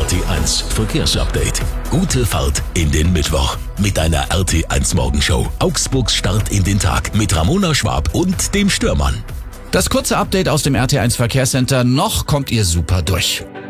RT1 Verkehrsupdate. Gute Fahrt in den Mittwoch mit einer RT1 Morgenshow. Augsburgs Start in den Tag mit Ramona Schwab und dem Stürmann. Das kurze Update aus dem RT1 Verkehrscenter. Noch kommt ihr super durch.